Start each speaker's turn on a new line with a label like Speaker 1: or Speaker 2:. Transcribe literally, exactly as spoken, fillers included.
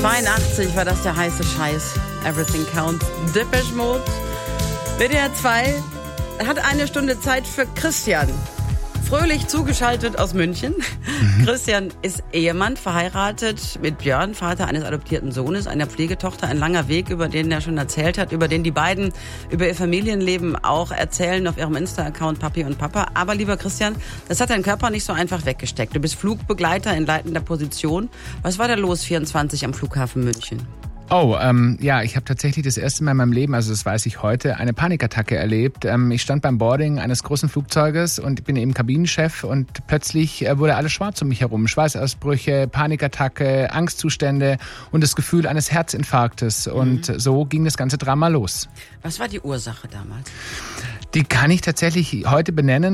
Speaker 1: zweiundachtzig war das der heiße Scheiß. Everything Counts. Depeche Mode. W D R zwei hat eine Stunde Zeit für Christian. Fröhlich zugeschaltet aus München. Mhm. Christian ist Ehemann, verheiratet mit Björn, Vater eines adoptierten Sohnes, einer Pflegetochter. Ein langer Weg, über den er schon erzählt hat, über den die beiden über ihr Familienleben auch erzählen auf ihrem Insta-Account Papi und Papa. Aber lieber Christian, das hat dein Körper nicht so einfach weggesteckt. Du bist Flugbegleiter in leitender Position. Was war da los vierundzwanzig am Flughafen München?
Speaker 2: Oh, ähm, ja, ich habe tatsächlich das erste Mal in meinem Leben, also das weiß ich heute, eine Panikattacke erlebt. Ähm, ich stand beim Boarding eines großen Flugzeuges und bin eben Kabinenchef und plötzlich äh, wurde alles schwarz um mich herum. Schweißausbrüche, Panikattacke, Angstzustände und das Gefühl eines Herzinfarktes. Und mhm. so ging das ganze Drama los.
Speaker 1: Was war die Ursache damals?
Speaker 2: Die kann ich tatsächlich heute benennen.